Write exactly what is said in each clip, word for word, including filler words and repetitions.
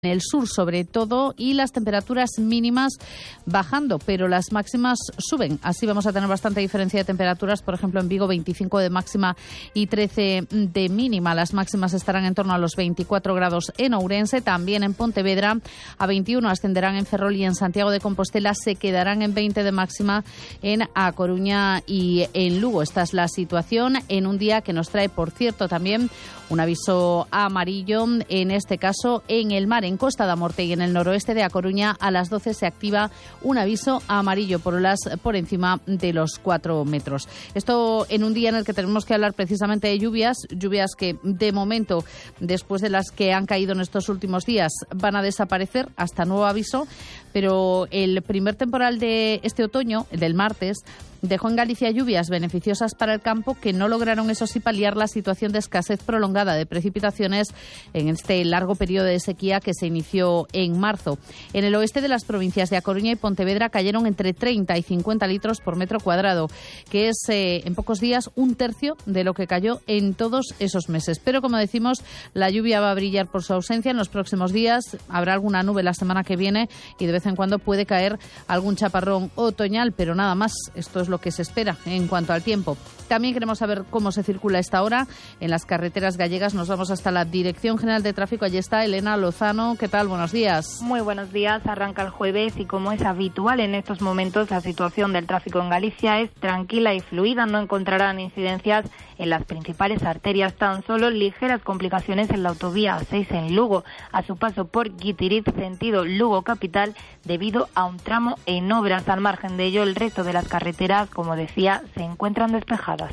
En el sur sobre todo, y las temperaturas mínimas bajando, pero las máximas suben. Así vamos a tener bastante diferencia de temperaturas. Por ejemplo, en Vigo veinticinco de máxima y trece de mínima. Las máximas estarán en torno a los veinticuatro grados en Ourense. También en Pontevedra a veintiuno ascenderán en Ferrol, y en Santiago de Compostela se quedarán en veinte de máxima en A Coruña y en Lugo. Esta es la situación en un día que nos trae, por cierto, también un aviso amarillo, en este caso en el mar, en Costa da Morte y en el noroeste de A Coruña. A las doce se activa un aviso amarillo por olas por encima de los cuatro metros. Esto en un día en el que tenemos que hablar precisamente de lluvias, lluvias que de momento, después de las que han caído en estos últimos días, van a desaparecer hasta nuevo aviso, pero el primer temporal de este otoño, el del martes, dejó en Galicia lluvias beneficiosas para el campo que no lograron, eso sí, paliar la situación de escasez prolongada de precipitaciones en este largo periodo de sequía que se inició en marzo. En el oeste de las provincias de A Coruña y Pontevedra cayeron entre treinta y cincuenta litros por metro cuadrado, que es eh, en pocos días un tercio de lo que cayó en todos esos meses. Pero, como decimos, la lluvia va a brillar por su ausencia en los próximos días. Habrá alguna nube la semana que viene y de vez en cuando puede caer algún chaparrón otoñal, pero nada más. Esto es lo que se espera en cuanto al tiempo. También queremos saber cómo se circula a esta hora en las carreteras gallegas. Nos vamos hasta la Dirección General de Tráfico. Allí está Elena Lozano. ¿Qué tal? Buenos días. Muy buenos días. Arranca el jueves y, como es habitual en estos momentos, la situación del tráfico en Galicia es tranquila y fluida. No encontrarán incidencias en las principales arterias, tan solo ligeras complicaciones en la autovía A seis en Lugo, a su paso por Guitiriz, sentido Lugo capital, debido a un tramo en obras. Al margen de ello, el resto de las carreteras, como decía, se encuentran despejadas.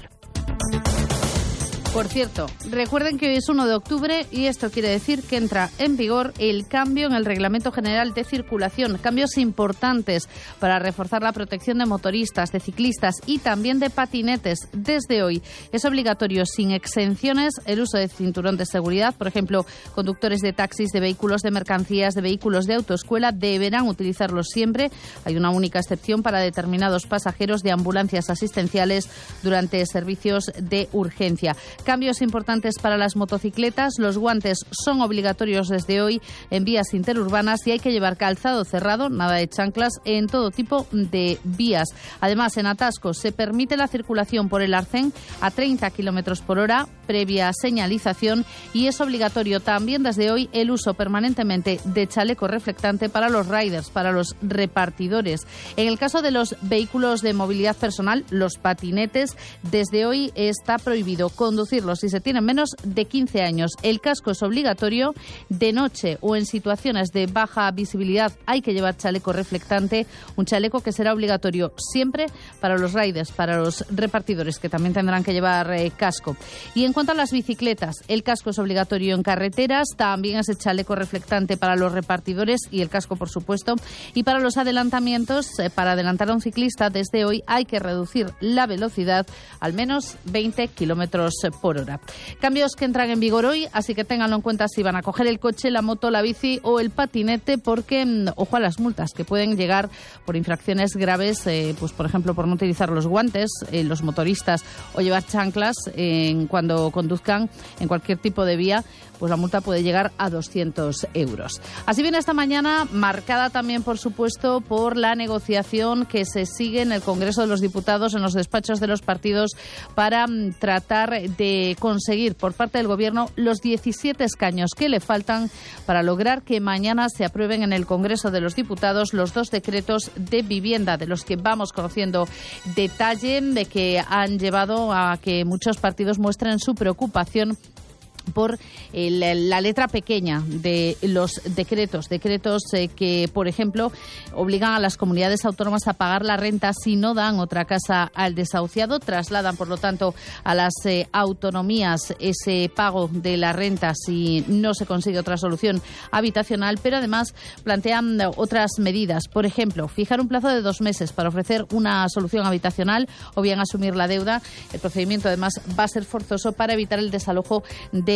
Por cierto, recuerden que hoy es uno de octubre y esto quiere decir que entra en vigor el cambio en el Reglamento General de Circulación. Cambios importantes para reforzar la protección de motoristas, de ciclistas y también de patinetes. Desde hoy es obligatorio, sin exenciones, el uso de cinturón de seguridad. Por ejemplo, conductores de taxis, de vehículos de mercancías, de vehículos de autoescuela deberán utilizarlo siempre. Hay una única excepción para determinados pasajeros de ambulancias asistenciales durante servicios de urgencia. Cambios importantes para las motocicletas. Los guantes son obligatorios desde hoy en vías interurbanas y hay que llevar calzado cerrado, nada de chanclas, en todo tipo de vías. Además, en atascos se permite la circulación por el arcén a treinta kilómetros por hora, previa señalización, y es obligatorio también desde hoy el uso permanentemente de chaleco reflectante para los riders, para los repartidores. En el caso de los vehículos de movilidad personal, los patinetes, desde hoy está prohibido conducir si se tienen menos de quince años. El casco es obligatorio. De noche o en situaciones de baja visibilidad hay que llevar chaleco reflectante, un chaleco que será obligatorio siempre para los riders, para los repartidores, que también tendrán que llevar eh, casco. Y en cuanto a las bicicletas, el casco es obligatorio en carreteras, también es el chaleco reflectante para los repartidores y el casco, por supuesto. Y para los adelantamientos, eh, para adelantar a un ciclista, desde hoy hay que reducir la velocidad al menos veinte kilómetros por hora. Cambios que entran en vigor hoy, así que ténganlo en cuenta si van a coger el coche, la moto, la bici o el patinete, porque ojo a las multas que pueden llegar por infracciones graves, eh, pues por ejemplo por no utilizar los guantes, eh, los motoristas, o llevar chanclas eh, cuando conduzcan en cualquier tipo de vía. Pues la multa puede llegar a doscientos euros. Así viene esta mañana, marcada también, por supuesto, por la negociación que se sigue en el Congreso de los Diputados, en los despachos de los partidos, para um, tratar de conseguir por parte del Gobierno los diecisiete escaños que le faltan para lograr que mañana se aprueben en el Congreso de los Diputados los dos decretos de vivienda, de los que vamos conociendo detalle, de que han llevado a que muchos partidos muestren su preocupación por el, la letra pequeña de los decretos, decretos eh, que, por ejemplo, obligan a las comunidades autónomas a pagar la renta si no dan otra casa al desahuciado, trasladan, por lo tanto, a las eh, autonomías ese pago de la renta si no se consigue otra solución habitacional, pero además plantean otras medidas, por ejemplo, fijar un plazo de dos meses para ofrecer una solución habitacional o bien asumir la deuda. El procedimiento, además, va a ser forzoso para evitar el desalojo de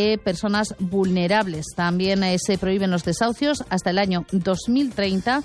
de personas vulnerables. También eh, se prohíben los desahucios hasta el año dos mil treinta.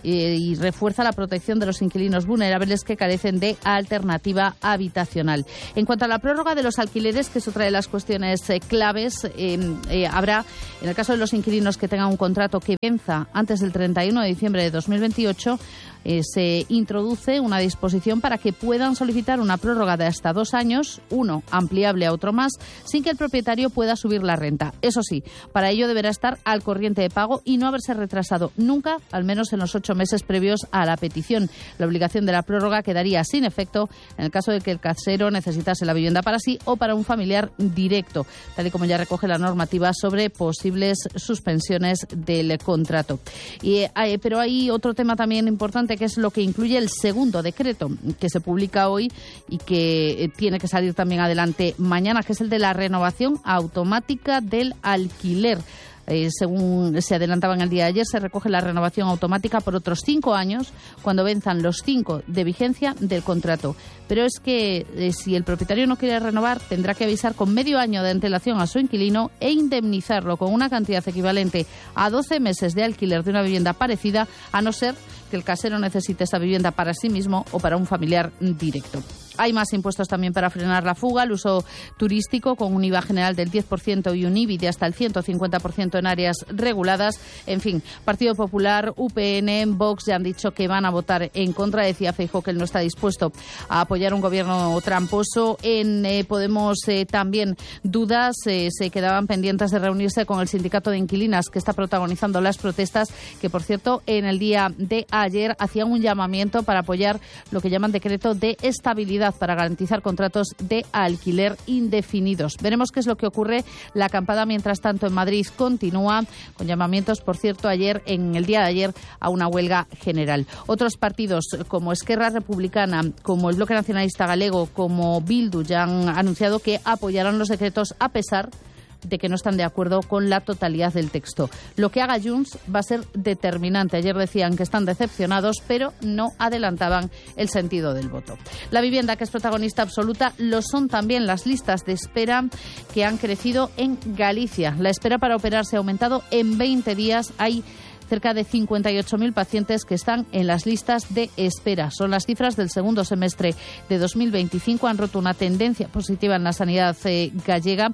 Y refuerza la protección de los inquilinos vulnerables que carecen de alternativa habitacional. En cuanto a la prórroga de los alquileres, que es otra de las cuestiones eh, claves, eh, eh, habrá, en el caso de los inquilinos que tengan un contrato que venza antes del treinta y uno de diciembre de dos mil veintiocho, eh, se introduce una disposición para que puedan solicitar una prórroga de hasta dos años, uno ampliable a otro más, sin que el propietario pueda subir la renta. Eso sí, para ello deberá estar al corriente de pago y no haberse retrasado nunca, al menos en los ocho meses previos a la petición. La obligación de la prórroga quedaría sin efecto en el caso de que el casero necesitase la vivienda para sí o para un familiar directo, tal y como ya recoge la normativa sobre posibles suspensiones del contrato. Y, eh, pero hay otro tema también importante, que es lo que incluye el segundo decreto, que se publica hoy y que eh, tiene que salir también adelante mañana, que es el de la renovación automática del alquiler. Eh, según se adelantaba en el día de ayer, se recoge la renovación automática por otros cinco años cuando venzan los cinco de vigencia del contrato. Pero es que eh, si el propietario no quiere renovar, tendrá que avisar con medio año de antelación a su inquilino e indemnizarlo con una cantidad equivalente a doce meses de alquiler de una vivienda parecida, a no ser que el casero necesite esa vivienda para sí mismo o para un familiar directo. Hay más impuestos también para frenar la fuga, el uso turístico con un I V A general del diez por ciento y un I B I de hasta el ciento cincuenta por ciento en áreas reguladas. En fin, Partido Popular, U P N, Vox ya han dicho que van a votar en contra. Decía Feijóo que él no está dispuesto a apoyar un gobierno tramposo. En eh, Podemos eh, también dudas, eh, se quedaban pendientes de reunirse con el sindicato de inquilinas que está protagonizando las protestas, que por cierto en el día de ayer hacían un llamamiento para apoyar lo que llaman decreto de estabilidad para garantizar contratos de alquiler indefinidos. Veremos qué es lo que ocurre. La acampada, mientras tanto, en Madrid continúa con llamamientos, por cierto, ayer, en el día de ayer, a una huelga general. Otros partidos como Esquerra Republicana, como el Bloque Nacionalista Galego, como Bildu, ya han anunciado que apoyarán los decretos a pesar de que no están de acuerdo con la totalidad del texto. Lo que haga Junts va a ser determinante. Ayer decían que están decepcionados, pero no adelantaban el sentido del voto. La vivienda, que es protagonista absoluta, lo son también las listas de espera que han crecido en Galicia. La espera para operar se ha aumentado en veinte días. Hay cerca de cincuenta y ocho mil pacientes que están en las listas de espera. Son las cifras del segundo semestre de dos mil veinticinco. Han roto una tendencia positiva en la sanidad eh, gallega.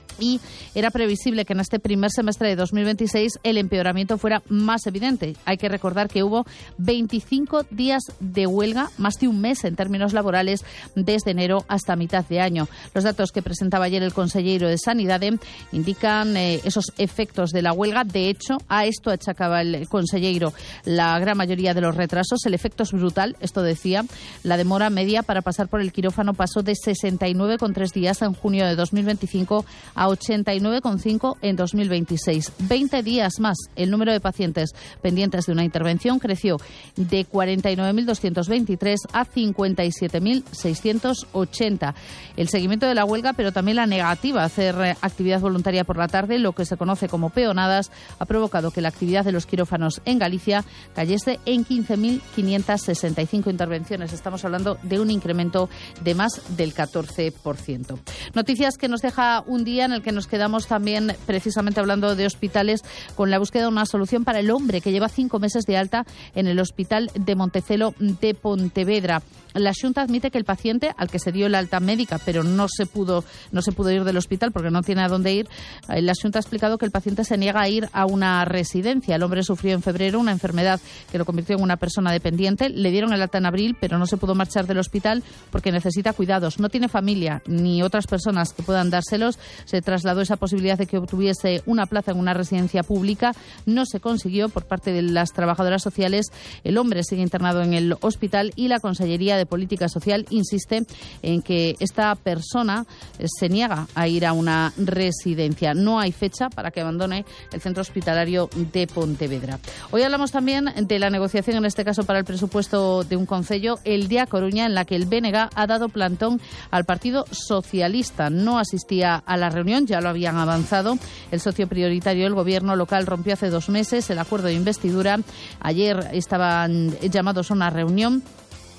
Y era previsible que en este primer semestre de dos mil veintiséis el empeoramiento fuera más evidente. Hay que recordar que hubo veinticinco días de huelga, más de un mes en términos laborales, desde enero hasta mitad de año. Los datos que presentaba ayer el consejero de Sanidad indican eh, esos efectos de la huelga. De hecho, a esto achacaba el consejero la gran mayoría de los retrasos. El efecto es brutal, esto decía. La demora media para pasar por el quirófano pasó de sesenta y nueve coma tres días en junio de dos mil veinticinco a ochenta y nueve coma cinco en dos mil veintiséis. veinte días más. El número de pacientes pendientes de una intervención creció de cuarenta y nueve mil doscientos veintitrés a cincuenta y siete mil seiscientos ochenta. El seguimiento de la huelga, pero también la negativa a hacer actividad voluntaria por la tarde, lo que se conoce como peonadas, ha provocado que la actividad de los quirófanos en Galicia cayese en quince mil quinientas sesenta y cinco intervenciones. Estamos hablando de un incremento de más del catorce por ciento. Noticias que nos deja un día en el que nos quedamos también, precisamente hablando de hospitales, con la búsqueda de una solución para el hombre que lleva cinco meses de alta en el Hospital de Montecelo de Pontevedra. La Xunta admite que el paciente, al que se dio el alta médica, pero no se pudo no se pudo ir del hospital porque no tiene a dónde ir, la Xunta ha explicado que el paciente se niega a ir a una residencia. El hombre sufrió en febrero una enfermedad que lo convirtió en una persona dependiente. Le dieron el alta en abril, pero no se pudo marchar del hospital porque necesita cuidados. No tiene familia ni otras personas que puedan dárselos. Se trasladó esa posibilidad de que obtuviese una plaza en una residencia pública. No se consiguió por parte de las trabajadoras sociales. El hombre sigue internado en el hospital y la Consellería de Política Social insiste en que esta persona se niega a ir a una residencia. No hay fecha para que abandone el centro hospitalario de Pontevedra. Hoy hablamos también de la negociación, en este caso para el presupuesto de un concello, el de A Coruña, en la que el B N G ha dado plantón al Partido Socialista. No asistía a la reunión, ya lo habían avanzado. El socio prioritario del gobierno local rompió hace dos meses el acuerdo de investidura. Ayer estaban llamados a una reunión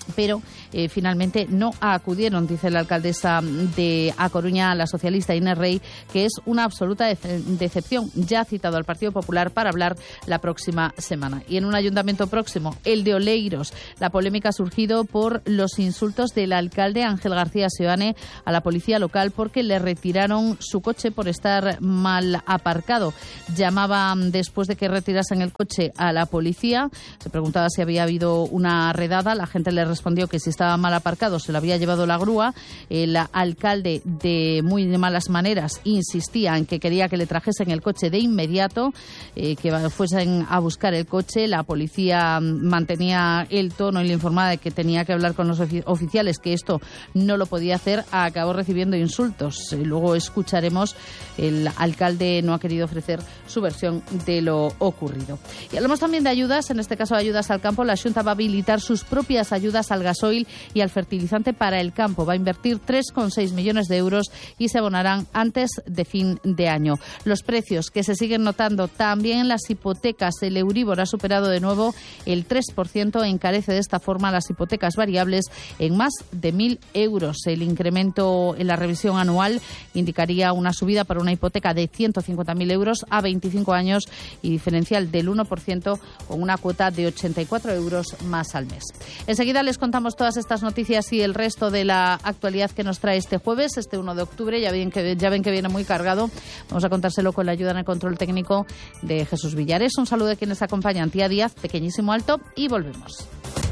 pero eh, finalmente no acudieron, dice la alcaldesa de A Coruña, la socialista Inés Rey, que es una absoluta decepción. Ya ha citado al Partido Popular para hablar la próxima semana. Y en un ayuntamiento próximo, el de Oleiros, la polémica ha surgido por los insultos del alcalde Ángel García Seoane a la policía local porque le retiraron su coche por estar mal aparcado. Llamaba después de que retirasen el coche a la policía, se preguntaba si había habido una redada, la gente le respondió que si estaba mal aparcado se lo había llevado la grúa. El alcalde, de muy de malas maneras, insistía en que quería que le trajesen el coche de inmediato, eh, que fuesen a buscar el coche. La policía mantenía el tono y le informaba de que tenía que hablar con los ofi- oficiales, que esto no lo podía hacer. Acabó recibiendo insultos. Eh, luego escucharemos, el alcalde no ha querido ofrecer su versión de lo ocurrido. Y hablamos también de ayudas, en este caso ayudas al campo. La Xunta va a habilitar sus propias ayudas al gasoil y al fertilizante para el campo. Va a invertir tres coma seis millones de euros y se abonarán antes de fin de año. Los precios que se siguen notando también en las hipotecas. El Euribor ha superado de nuevo el tres por ciento, encarece de esta forma las hipotecas variables en más de mil euros. El incremento en la revisión anual indicaría una subida para una hipoteca de ciento cincuenta mil euros a veinticinco años y diferencial del uno por ciento con una cuota de ochenta y cuatro euros más al mes. Enseguida les contamos todas estas noticias y el resto de la actualidad que nos trae este jueves, este uno de octubre. Ya ven que, ya ven que viene muy cargado. Vamos a contárselo con la ayuda en el control técnico de Jesús Villares. Un saludo de quienes acompañan. Tía Díaz, pequeñísimo alto, y volvemos.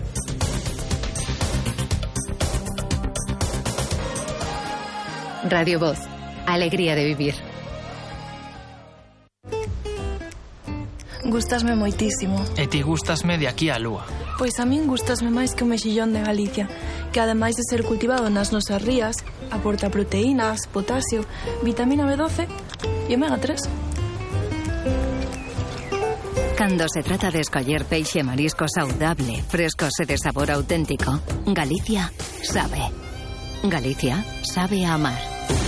Radio Voz. Alegría de vivir. Gústasme moitísimo. E ti gústasme de aquí á lúa. Pois a min gústasme máis que o mexillón de Galicia, que ademais de ser cultivado nas nosas rías, aporta proteínas, potasio, vitamina B doce e omega tres. Cando se trata de escoller peixe e marisco saudable, frescos e de sabor auténtico, Galicia sabe. Galicia sabe a amar.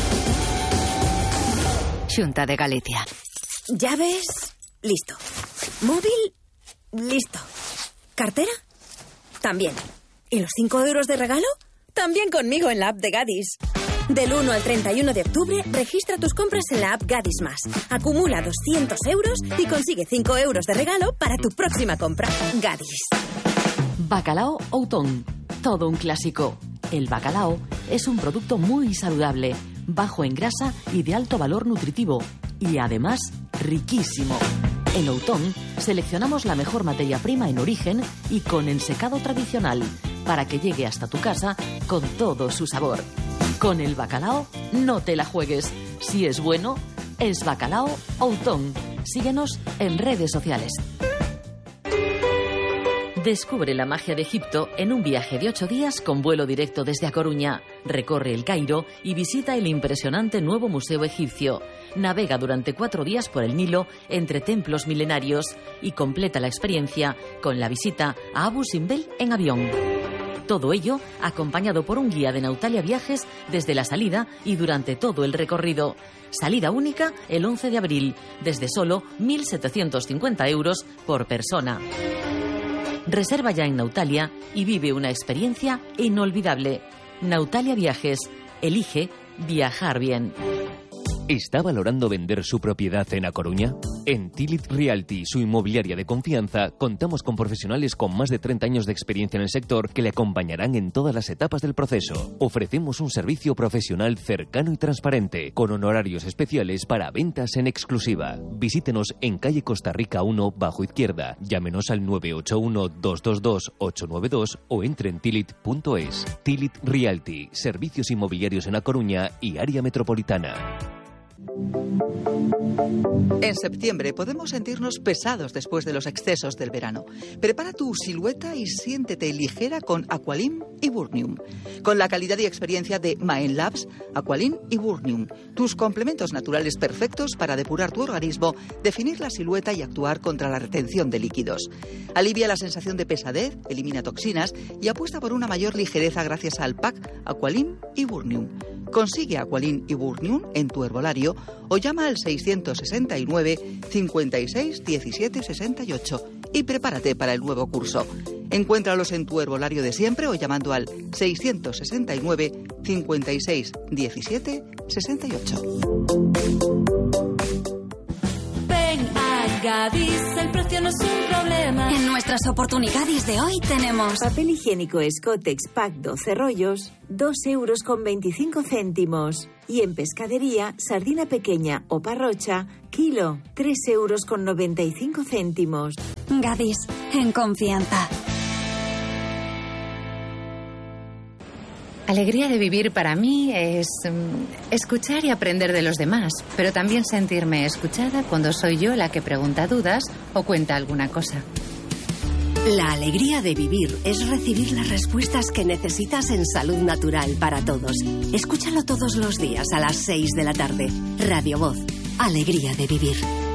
Xunta de Galicia. Llaves, listo. Móvil, listo. ¿Cartera? También. ¿Y los cinco euros de regalo? También conmigo en la app de Gadis. Del uno al treinta y uno de octubre, registra tus compras en la app Gadis Más. Acumula doscientos euros y consigue cinco euros de regalo para tu próxima compra. Gadis. Bacalao Outón. Todo un clásico. El bacalao es un producto muy saludable, bajo en grasa y de alto valor nutritivo. Y además, riquísimo. En Outón seleccionamos la mejor materia prima en origen y con ensecado tradicional para que llegue hasta tu casa con todo su sabor. Con el bacalao no te la juegues. Si es bueno, es Bacalao Outón. Síguenos en redes sociales. Descubre la magia de Egipto en un viaje de ocho días con vuelo directo desde A Coruña. Recorre el Cairo y visita el impresionante nuevo Museo Egipcio. Navega durante cuatro días por el Nilo entre templos milenarios y completa la experiencia con la visita a Abu Simbel en avión. Todo ello acompañado por un guía de Nautalia Viajes desde la salida y durante todo el recorrido. Salida única el once de abril, desde solo mil setecientos cincuenta euros por persona. Reserva ya en Nautalia y vive una experiencia inolvidable. Nautalia Viajes. Elige viajar bien. ¿Está valorando vender su propiedad en A Coruña? En Tilit Realty, su inmobiliaria de confianza, contamos con profesionales con más de treinta años de experiencia en el sector que le acompañarán en todas las etapas del proceso. Ofrecemos un servicio profesional cercano y transparente, con honorarios especiales para ventas en exclusiva. Visítenos en calle Costa Rica uno, bajo izquierda. Llámenos al nueve ocho uno, dos dos dos, ocho nueve dos o entre en tilit punto es. Tilit Realty, servicios inmobiliarios en A Coruña y área metropolitana. En septiembre podemos sentirnos pesados después de los excesos del verano. Prepara tu silueta y siéntete ligera con Aqualim y Burnium. Con la calidad y experiencia de Maen Labs, Aqualim y Burnium, tus complementos naturales perfectos para depurar tu organismo, definir la silueta y actuar contra la retención de líquidos. Alivia la sensación de pesadez, elimina toxinas y apuesta por una mayor ligereza gracias al pack Aqualim y Burnium. Consigue Aqualim y Burnium en tu herbolario o llama al seiscientos sesenta y nueve, cincuenta y seis, diecisiete sesenta y ocho y prepárate para el nuevo curso. Encuéntralos en tu herbolario de siempre o llamando al seiscientos sesenta y nueve, cincuenta y seis, diecisiete, sesenta y ocho. Ven a Gadis, el precio no es un problema. En nuestras oportunidades de hoy tenemos papel higiénico Scottex Pack doce rollos, dos euros con veinticinco céntimos. Y en pescadería, sardina pequeña o parrocha, kilo, tres euros con noventa y cinco céntimos. Gadis, en confianza. Alegría de vivir para mí es um, escuchar y aprender de los demás, pero también sentirme escuchada cuando soy yo la que pregunta dudas o cuenta alguna cosa. La alegría de vivir es recibir las respuestas que necesitas en Salud Natural para todos. Escúchalo todos los días a las seis de la tarde. Radio Voz. Alegría de vivir.